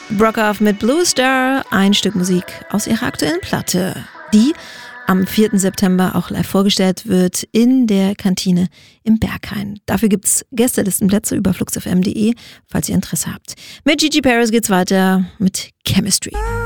Brockhoff mit Blue Star, ein Stück Musik aus ihrer aktuellen Platte, die am 4. September auch live vorgestellt wird in der Kantine im Berghain. Dafür gibt's Gästelistenplätze über fluxfm.de, falls ihr Interesse habt. Mit Gigi Paris geht's weiter mit Chemistry.